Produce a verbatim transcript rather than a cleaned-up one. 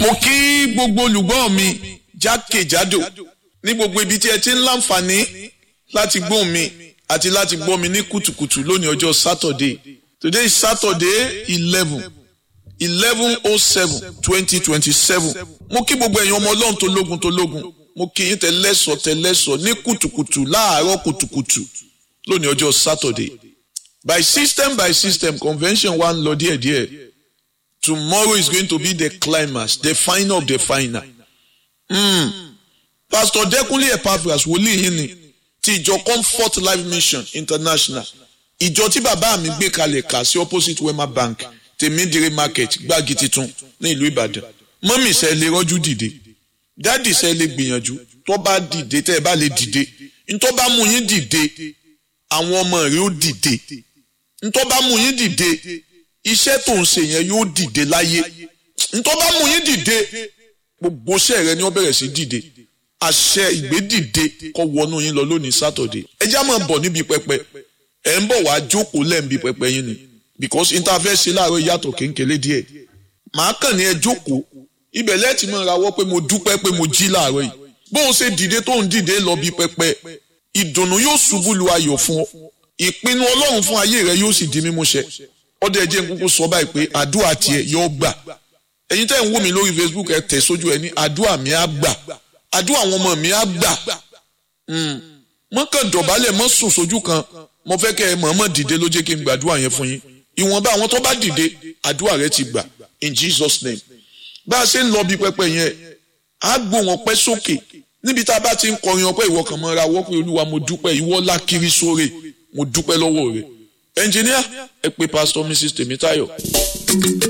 mo kí gbogbo olùgbọ́ mi jákèjádò ní gbogbo ibi tí ẹ ti ń láǹfààní láti gbọ́ mi àti láti gbọ́ mi ní kùtùkùtù lónìí ọjọ́ Saturday. Today is Saturday eleven eleven oh seven twenty twenty seven. Mo kí gbogbo ẹ̀yin ọmọ Ọlọ́run tó lógun tó lógun. Mo kí yín tẹlẹ́sọ̀ tẹlẹ́sọ̀ ní kùtùkùtù láàárọ̀ kùtùkùtù lónìí ọjọ́ Saturday. By system by system convention wa ń lọ díẹ̀díẹ̀. Tomorrow is going to be the climax, the final of the final. Mm. Pastor Dekunle Epaphras wòlíì yín ni ti ìjọ Comfort Life Mission International. Ìjọ tí bàbá mi gbé kalẹ̀ kà sí opposite Wema Bank, Tèmídìrí Market, Gbági Titun ní ìlú Ìbàdàn. Mọ́mì ṣe lè rọ́jú dìde. Dádì ṣe lè gbìyànjú. Tó bá dìde tẹ́ ẹ bá lè dìde. Ntọ́ bá mú yín dìde, àwọn ọmọ rẹ̀ ó dìde. Ntọ́ bá mú yín dìde, iṣẹ́ tó ń ṣe yẹn yóò dìde láyé. Ntọ́ bá mú yín dìde, gbogbo iṣẹ́ rẹ ni ó bẹ̀rẹ̀ sí dìde. Àṣẹ ìgbédìde kó wọnú yín lọ lónìí Saturday. Ẹ já máa bọ̀ níbi pẹpẹ. Ẹ ń bọ̀ wá jókòó lẹ́ǹbi pẹpẹ yín ni. Because interface ṣe láàárọ̀ yàtọ̀ kéńkélé díẹ̀. Màá kàn ní ẹ jókòó. Ibẹ̀ lẹ́ẹ̀tì máa rawọ́ pé mo dúpẹ́ pé mo jí láàárọ̀ yìí. Bó o ṣe dìde tó ń dìde lọ bí pẹpẹ. Ìdùnnú yóò ṣubú lu ayọ̀ fún ọ. Ìpinnu Ọlọ́run fún ayé rẹ yóò sì di mímúṣẹ. Ọdẹ jẹ́ nkúkú sọ báyìí pé àdúrà tiẹ̀ yóò gbà. Ẹ̀yin tẹ́ ń wò mí lórí Facebook ẹ tẹ̀ sójú ẹ ní àdúrà mi á gbà. Àdúrà àwọn ọmọ mi á gbà. Mọ́ kàn dọ̀bálẹ̀ mọ́ sùn sójú kan. Mo fẹ́ kẹ́ ẹ mọ̀ọ́mọ̀ dìde ló jẹ́ kí n gbàdúrà yẹn fún yín. Ìwọ̀nba àwọn tó bá dìde àdúrà rẹ ti gbà in Jesus name. Bá a ṣe ń lọ bí pẹpẹ yẹn á gbóhùn ọpẹ́ sókè níbi tá a bá ti ń kọrin ọpẹ́ ìwọ kan mọ́ra wọ́pẹ́ Olúwa mo dúpẹ́ ìwọ lákiri sóre mo dúpẹ́ lọ́wọ́ rẹ̀. Ẹnjìníà ẹ pè Pastor Missus Tèmítáyọ̀.